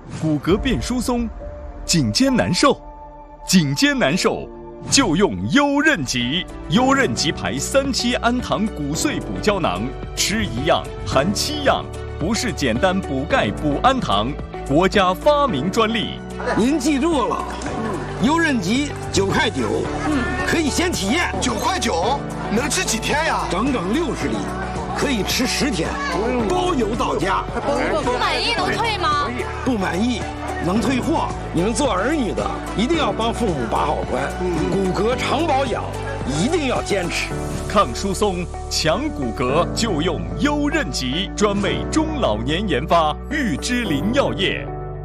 骨骼变疏松，颈肩难受，颈肩难受就用优韧极。优韧极牌3期氨糖骨碎补胶囊，吃1样含7样，不是简单补钙补氨糖，国家发明专利。 您记住了，优韧极9.9块，可以先体验。 9.9块，能吃几天呀？ 整整60粒，可以吃10天，包邮到家。 不满意能退吗？ 不满意能退货。你们做儿女的一定要帮父母把好关，骨骼常保养一定要坚持。 抗疏松、强骨骼就用优韧极，专为中老年研发，玉芝林药业。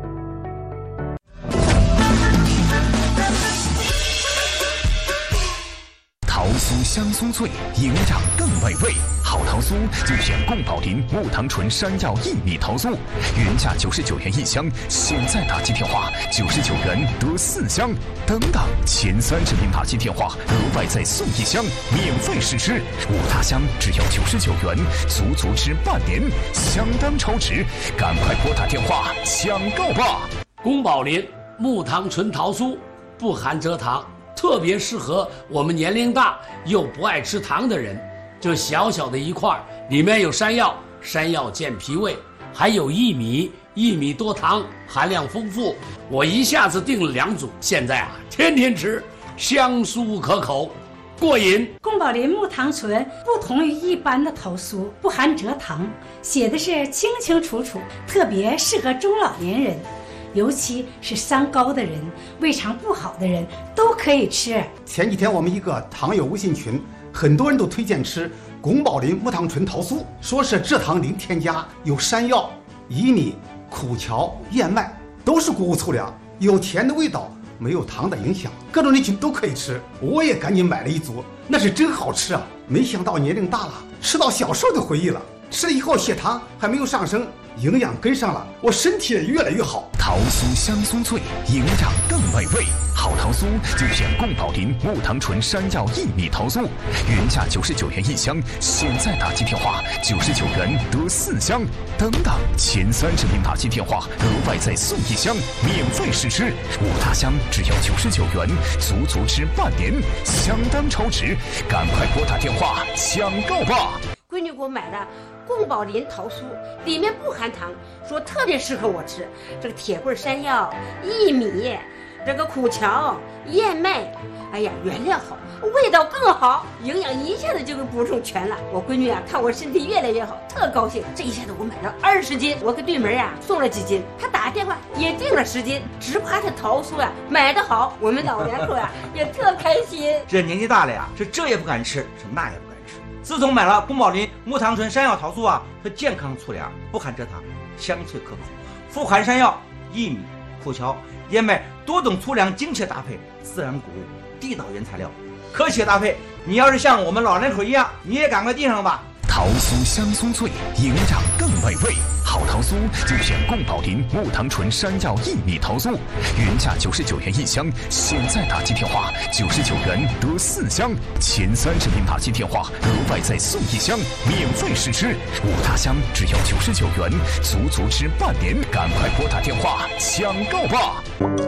桃酥香酥脆，营养更美味。好桃酥就选宫保林木糖醇山药薏米桃酥，原价99元1箱，现在打击电话99元得4箱。等等，前30名打击电话额外再送1箱，免费试吃。5大箱只要99元，足吃半年，相当超值。赶快拨打电话抢购吧！ 宫保林木糖醇桃酥不含蔗糖，特别适合我们年龄大又不爱吃糖的人。就小小的一块，里面有山药，山药健脾胃，还有薏米，薏米多糖，含量丰富。我一下子订了2组，现在天天吃，香酥可口，过瘾。 宫保林木糖醇不同于一般的桃酥，不含蔗糖，写的是清清楚楚，特别适合中老年人，尤其是三高的人、胃肠不好的人都可以吃。 前几天我们一个糖友微信群，很多人都推荐吃宫保林木糖醇桃酥，说是蔗糖零添加，有山药、薏米、苦荞、燕麦，都是谷物粗粮，有甜的味道，没有糖的影响，各种人群都可以吃。我也赶紧买了1组，那是真好吃啊！没想到年龄大了，吃到小时候的回忆了。吃了以后血糖还没有上升，营养跟上了，我身体也越来越好。 桃酥香酥脆，营养更美味。好桃酥就选宫保林木糖醇山药薏米桃酥，原价99元1箱，现在打击电话99元得4箱。等等，前30名打击电话额外再送1箱，免费试吃。5大箱只要99元，足吃半年，相当超值。赶快拨打电话抢购吧！ 闺女给我买的宫保林桃酥，里面不含糖，说特别适合我吃。这个铁棍山药、薏米，这个苦荞、燕麦，哎呀，原料好，味道更好，营养一下子就给补充全了。我闺女看我身体越来越好，特高兴。这一下子我买了20斤，我给对门送了几斤，她打电话也订了10斤，只怕这桃酥买得好，我们老两口也特开心。 这年纪大了呀，是这也不敢吃，是那也不敢吃。自从买了宫保林木糖醇山药桃酥它健康粗粮，不含蔗糖，香脆可口，富含山药、薏米、苦荞、燕麦多种粗粮精确搭配，自然谷物，地道原材料，科学搭配。你要是像我们老两口一样，你也赶快订上吧。 桃酥香酥脆，营养更美味。好桃酥就选宫保林木糖醇山药薏米桃酥，原价99元1箱，现在打击电话99元得4箱。前30名打击电话额外再送1箱，免费试吃。5大箱只要99元，足吃半年。赶快拨打电话抢购吧！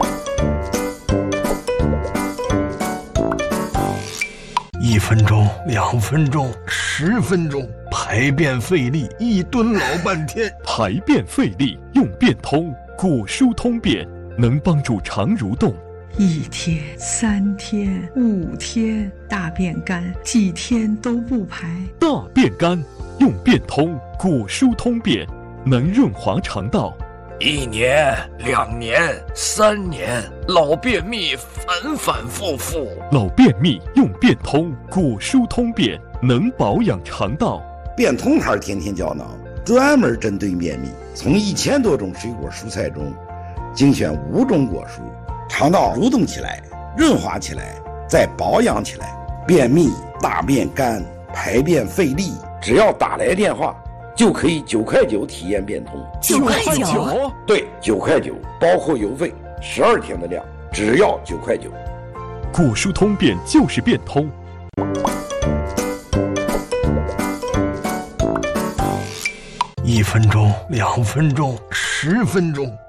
1分钟、2分钟、10分钟，排便费力，一蹲老半天。 排便费力用便通，果蔬通便，能帮助肠蠕动。 1天、3天、5天，大便干，几天都不排。 大便干用便通，果蔬通便，能润滑肠道。 1年、2年、3年，老便秘反反复复。 老便秘用便通，果蔬通便，能保养肠道。 便通牌天天胶囊专门针对便秘，从1000多种水果蔬菜中精选5种果蔬，肠道蠕动起来，润滑起来，再保养起来。便秘、大便干、排便费力，只要打来电话就可以9.9块体验便通。 9.9块？ 对，9.9块，包括邮费，12天的量，只要9.9块。 果蔬通便就是便通。 1分钟、2分钟、10分钟。